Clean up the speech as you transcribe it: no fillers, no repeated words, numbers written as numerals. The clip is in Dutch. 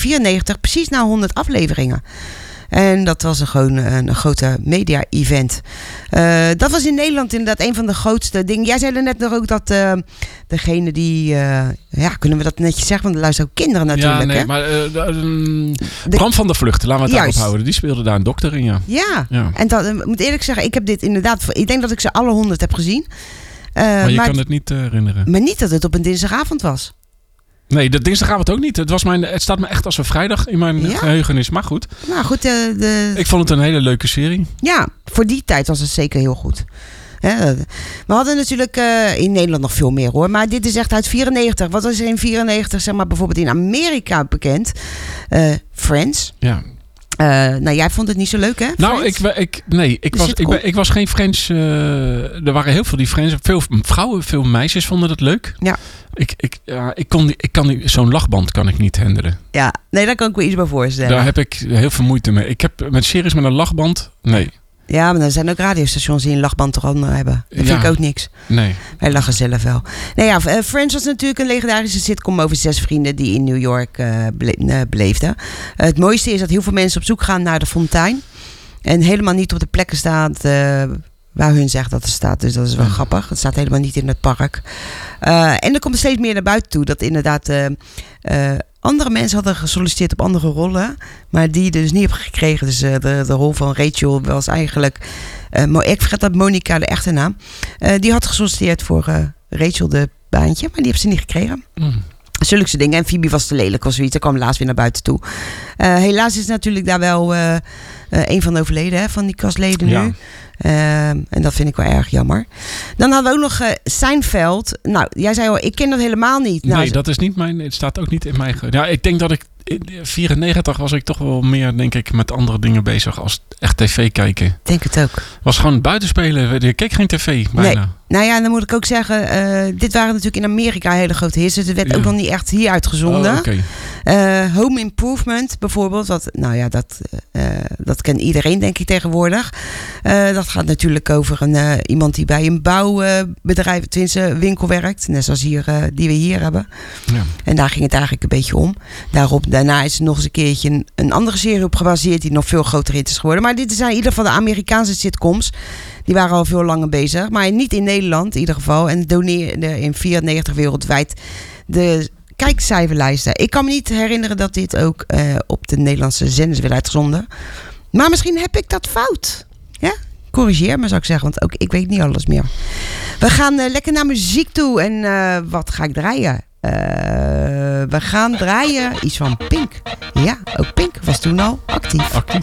1994, precies na 100 afleveringen. En dat was gewoon een grote media-event. Dat was in Nederland inderdaad een van de grootste dingen. Jij zei er net nog ook dat degene die... kunnen we dat netjes zeggen? Want er luisteren ook kinderen natuurlijk. Ja, nee, hè? maar Bram van der Vlucht, laten we het daarop houden. Die speelde daar een dokter in, Ja. En ik moet eerlijk zeggen, ik heb dit inderdaad... Ik denk dat ik ze alle 100 heb gezien. Maar je kan het niet herinneren. Maar niet dat het op een dinsdagavond was. Nee, de dinsdagavond ook niet. Het staat me echt als een vrijdag in mijn geheugenis. Maar goed. Nou goed, ik vond het een hele leuke serie. Ja, voor die tijd was het zeker heel goed. We hadden natuurlijk in Nederland nog veel meer hoor. Maar dit is echt uit 94. Wat was er in 94, zeg maar bijvoorbeeld in Amerika bekend? Friends. Ja. Jij vond het niet zo leuk, hè? Nou, ik was geen Friends. Er waren heel veel die Friends. Veel vrouwen, veel meisjes vonden het leuk. Ja. Ik kan zo'n lachband kan ik niet handelen. Ja, nee, daar kan ik me iets bij voorstellen. Daar heb ik heel veel moeite mee. Ik heb met series met een lachband, nee. Ja, maar er zijn ook radiostations die een lachband eronder hebben. Dat vind ik ook niks. Nee. Wij lachen zelf wel. Friends was natuurlijk een legendarische sitcom over 6 vrienden die in New York beleefden. Het mooiste is dat heel veel mensen op zoek gaan naar de fontein. En helemaal niet op de plekken staat waar hun zegt dat het staat. Dus dat is wel grappig. Het staat helemaal niet in het park. En er komt er steeds meer naar buiten toe. Dat inderdaad andere mensen hadden gesolliciteerd op andere rollen. Maar die dus niet hebben gekregen. Dus de rol van Rachel was eigenlijk... ik vergeet dat Monica, de echte naam. Die had gesolliciteerd voor Rachel de baantje. Maar die heeft ze niet gekregen. Zulke dingen. En Phoebe was te lelijk of zoiets. Dat kwam laatst weer naar buiten toe. Helaas is natuurlijk daar wel een van overleden. Hè, van die kastleden nu. Ja. En dat vind ik wel erg jammer. Dan hadden we ook nog Seinfeld. Nou, jij zei al, ik ken dat helemaal niet. Nee, dat is niet mijn... Het staat ook niet in mijn... Ja, ik denk dat ik... In 94 was ik toch wel meer, denk ik, met andere dingen bezig als echt tv kijken. Denk het ook. Was gewoon buitenspelen. Je keek geen tv, bijna. Nee. Nou ja, dan moet ik ook zeggen, dit waren natuurlijk in Amerika hele grote hits. Dus het werd ook nog niet echt hier uitgezonden. Home Improvement bijvoorbeeld. Dat kent iedereen, denk ik, tegenwoordig. Dat gaat natuurlijk over iemand die bij een bouwbedrijf, tenminste winkel werkt. Net zoals hier, die we hier hebben. Ja. En daar ging het eigenlijk een beetje om. Daarna is er nog eens een keertje een andere serie op gebaseerd die nog veel groter hit is geworden. Maar dit zijn in ieder geval de Amerikaanse sitcoms. Die waren al veel langer bezig. Maar niet in Nederland in ieder geval. En doneerde in 94 wereldwijd de kijkcijferlijsten. Ik kan me niet herinneren dat dit ook op de Nederlandse zenders werd uitgezonden. Maar misschien heb ik dat fout. Ja? Corrigeer me, zou ik zeggen. Want ook ik weet niet alles meer. We gaan lekker naar muziek toe. En wat ga ik draaien? We gaan draaien iets van Pink. Ja, ook Pink was toen al actief.